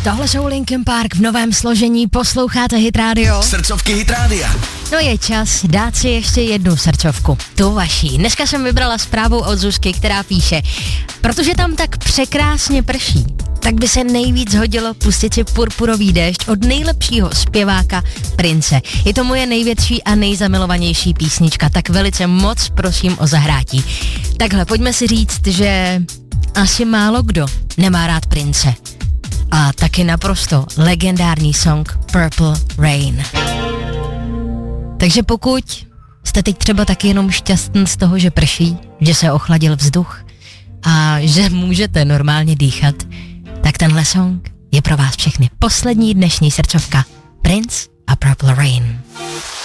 Tohle jsou Linkin Park v novém složení, posloucháte Hit Radio. Srdcovky Hit Rádia. No je čas dát si ještě jednu srdcovku, tu vaší. Dneska jsem vybrala zprávu od Zuzky, která píše, protože tam tak překrásně prší, tak by se nejvíc hodilo pustit si Purpurový déšť od nejlepšího zpěváka Prince. Je to moje největší a nejzamilovanější písnička, tak velice moc prosím o zahrátí. Takhle, pojďme si říct, že asi málo kdo nemá rád Prince. A taky naprosto legendární song Purple Rain. Takže pokud jste teď třeba taky jenom šťastný z toho, že prší, že se ochladil vzduch a že můžete normálně dýchat, tak tenhle song je pro vás všechny. Poslední dnešní srdcovka Prince a Purple Rain.